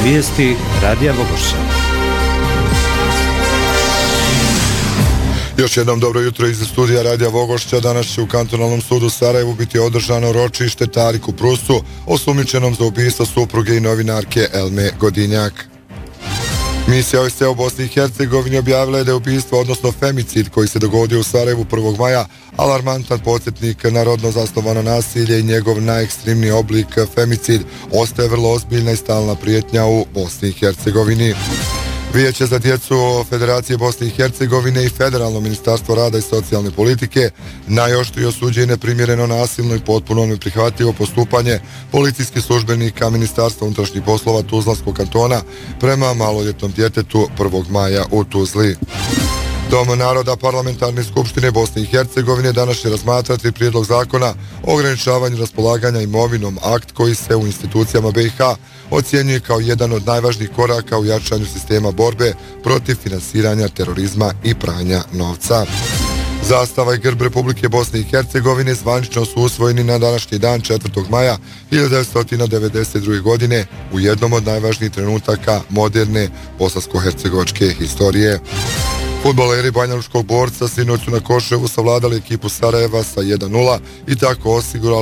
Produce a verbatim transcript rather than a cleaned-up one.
Vijesti Radija Vogošća. Još jednom dobro jutro iz studija Radija Vogošća. Danas će u kantonalnom sudu Sarajevu biti održano ročište Tariku Prusu, osumnjičenom za ubistvo supruge i novinarke Elme Godinjak. Misija O S C E u Bosni i Hercegovini objavila je da je ubistvo, odnosno femicid koji se dogodio u Sarajevu prvog maja, alarmantan podsjetnik na rodno zasnovano nasilje i njegov najekstremniji oblik femicid ostaje vrlo ozbiljna i stalna prijetnja u Bosni i Hercegovini. Vijeće za djecu Federacije Bosne i Hercegovine i Federalno ministarstvo rada i socijalne politike najoštrije osuđuje neprimjereno nasilno i potpuno neprihvatljivo postupanje policijskih službenika Ministarstva unutrašnjih poslova Tuzlanskog kantona prema maloljetnom djetetu prvog maja u Tuzli. Dom naroda Parlamentarne skupštine Bosne i Hercegovine danas će razmatrati prijedlog zakona o ograničavanju raspolaganja imovinom, akt koji se u institucijama B i H ocjenjuje kao jedan od najvažnijih koraka u jačanju sistema borbe protiv finansiranja terorizma i pranja novca. Zastava i grb Republike Bosne i Hercegovine zvanično su usvojeni na današnji dan četvrtog maja hiljadu devetsto devedeset druge. godine u jednom od najvažnijih trenutaka moderne bosansko-hercegovačke historije. Fudbaleri Banjalučkog Borca sinoć su na Koševu savladali ekipu Sarajeva sa jedan nula i tako osigurali